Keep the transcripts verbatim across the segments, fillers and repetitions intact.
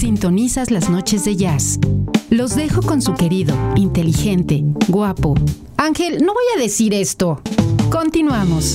Sintonizas las noches de jazz. Los dejo con su querido, inteligente, guapo. Ángel, no voy a decir esto. Continuamos.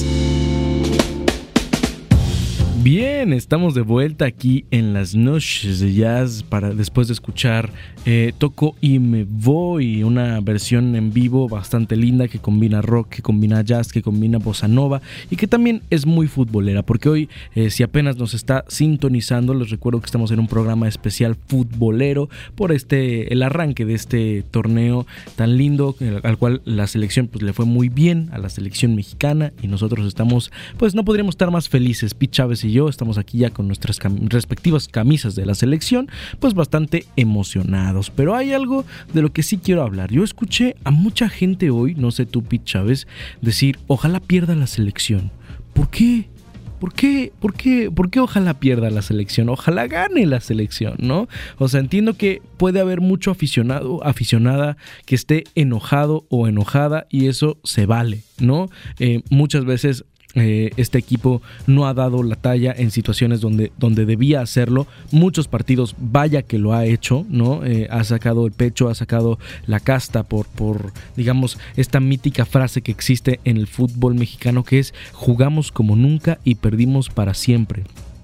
Bien, estamos de vuelta aquí en las noches de jazz para después de escuchar eh, Toco y me voy, una versión en vivo bastante linda que combina rock, que combina jazz, que combina bossa nova y que también es muy futbolera, porque hoy eh, si apenas nos está sintonizando, les recuerdo que estamos en un programa especial futbolero por este el arranque de este torneo tan lindo al cual la selección pues le fue muy bien a la selección mexicana y nosotros estamos, pues no podríamos estar más felices. Pete Chávez y yo estamos aquí ya con nuestras cam- respectivas camisas de la selección, pues bastante emocionados. Pero hay algo de lo que sí quiero hablar. Yo escuché a mucha gente hoy, no sé tú, Pete Chávez, decir, ojalá pierda la selección. ¿Por qué? ¿Por qué? ¿Por qué? ¿Por qué ojalá pierda la selección? Ojalá gane la selección, ¿no? O sea, entiendo que puede haber mucho aficionado, aficionada que esté enojado o enojada y eso se vale, ¿no? Eh, muchas veces Eh, este equipo no ha dado la talla en situaciones donde, donde debía hacerlo. Muchos partidos, vaya que lo ha hecho, ¿no? Eh, ha sacado el pecho, ha sacado la casta por, por, digamos, esta mítica frase que existe en el fútbol mexicano que es jugamos como nunca y perdimos para siempre.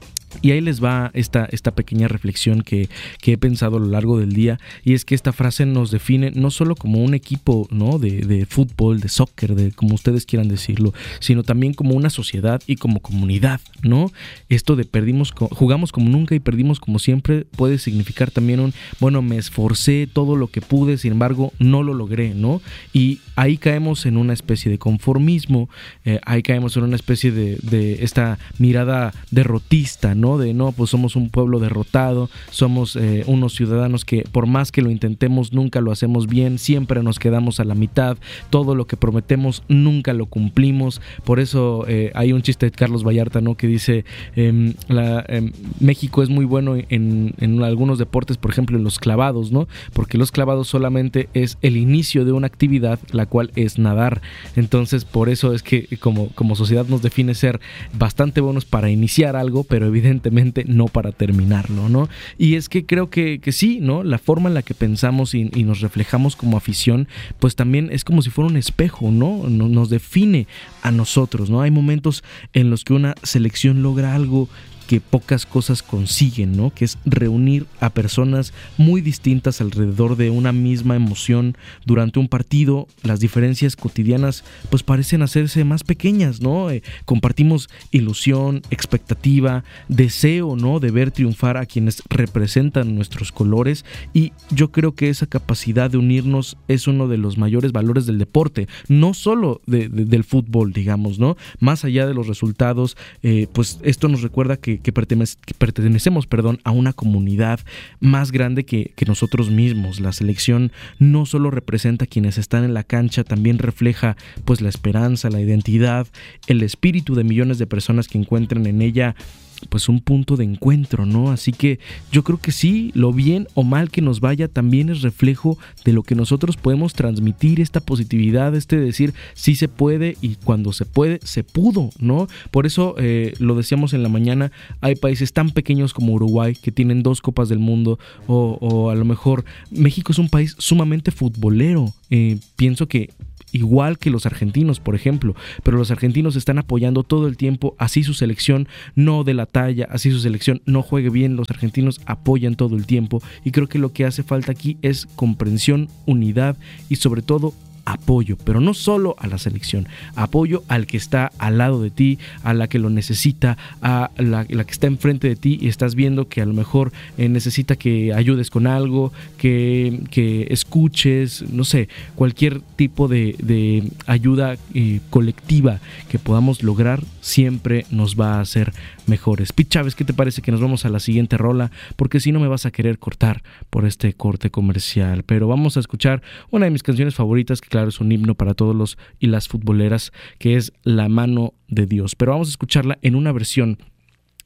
Y ahí les va esta, esta pequeña reflexión que, que he pensado a lo largo del día, y es que esta frase nos define no solo como un equipo, ¿no? de, de fútbol, de soccer, de como ustedes quieran decirlo, sino también como una sociedad y como comunidad, ¿no? Esto de perdimos, jugamos como nunca y perdimos como siempre puede significar también un, bueno, me esforcé todo lo que pude, sin embargo no lo logré, ¿no? Y ahí caemos en una especie de conformismo, eh, ahí caemos en una especie de, de esta mirada derrotista, ¿no? De no, pues somos un pueblo derrotado, somos eh, unos ciudadanos que por más que lo intentemos nunca lo hacemos bien, siempre nos quedamos a la mitad, todo lo que prometemos nunca lo cumplimos. Por eso eh, hay un chiste de Carlos Vallarta, ¿no? Que dice eh, la, eh, México es muy bueno en, en algunos deportes, por ejemplo en los clavados, ¿no? Porque los clavados solamente es el inicio de una actividad, la cual es nadar. Entonces por eso es que como, como sociedad nos define ser bastante buenos para iniciar algo, pero evidentemente evidentemente no para terminarlo, ¿no? Y es que creo que, que sí, ¿no? La forma en la que pensamos y, y nos reflejamos como afición, pues también es como si fuera un espejo, ¿no? Nos, nos define a nosotros, ¿no? Hay momentos en los que una selección logra algo que pocas cosas consiguen, ¿no? Que es reunir a personas muy distintas alrededor de una misma emoción durante un partido. Las diferencias cotidianas pues parecen hacerse más pequeñas, ¿no? Eh, compartimos ilusión, expectativa, deseo, ¿no? De ver triunfar a quienes representan nuestros colores, y yo creo que esa capacidad de unirnos es uno de los mayores valores del deporte, no solo de, de, del fútbol, digamos, ¿no? Más allá de los resultados, eh, pues esto nos recuerda que Que, pertenece, que pertenecemos perdón, a una comunidad más grande que, que nosotros mismos. La selección no solo representa a quienes están en la cancha, también refleja pues la esperanza, la identidad, el espíritu de millones de personas que encuentran en ella pues un punto de encuentro, ¿no? Así que yo creo que sí, lo bien o mal que nos vaya también es reflejo de lo que nosotros podemos transmitir, esta positividad, este decir sí se puede, y cuando se puede, se pudo, ¿no? Por eso eh, lo decíamos en la mañana, hay países tan pequeños como Uruguay que tienen dos copas del mundo, o, o a lo mejor México es un país sumamente futbolero. Eh, pienso que igual que los argentinos, por ejemplo, pero los argentinos están apoyando todo el tiempo, así su selección no dé la talla, así su selección no juegue bien, los argentinos apoyan todo el tiempo, y creo que lo que hace falta aquí es comprensión, unidad y sobre todo apoyo, pero no solo a la selección, apoyo al que está al lado de ti, a la que lo necesita, a la, la que está enfrente de ti y estás viendo que a lo mejor eh, necesita que ayudes con algo, que, que escuches, no sé, cualquier tipo de, de ayuda eh, colectiva que podamos lograr siempre nos va a hacer mejores. Pete Chávez, ¿qué te parece que nos vamos a la siguiente rola? Porque si no me vas a querer cortar por este corte comercial, pero vamos a escuchar una de mis canciones favoritas, que claro es un himno para todos los y las futboleras, que es La mano de Dios, pero vamos a escucharla en una versión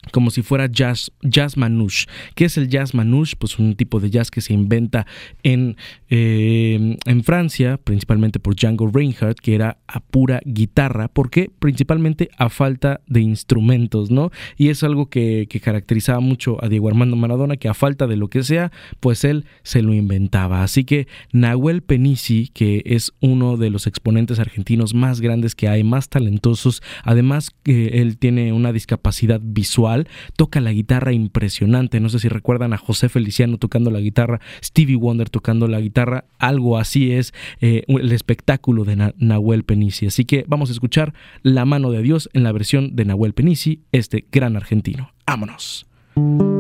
como si fuera jazz, jazz manouche. ¿Qué es el jazz manouche? Pues un tipo de jazz que se inventa en, eh, en Francia, principalmente por Django Reinhardt, que era a pura guitarra. ¿Por qué? Principalmente a falta de instrumentos, ¿no? Y es algo que, que caracterizaba mucho a Diego Armando Maradona, que a falta de lo que sea, pues él se lo inventaba. Así que Nahuel Penisi, que es uno de los exponentes argentinos más grandes que hay, más talentosos, además que eh, él tiene una discapacidad visual, toca la guitarra impresionante. No sé si recuerdan a José Feliciano tocando la guitarra, Stevie Wonder tocando la guitarra, algo así es eh, el espectáculo de Na- Nahuel Penisi. Así que vamos a escuchar La mano de Dios en la versión de Nahuel Penisi, este gran argentino. ¡Vámonos!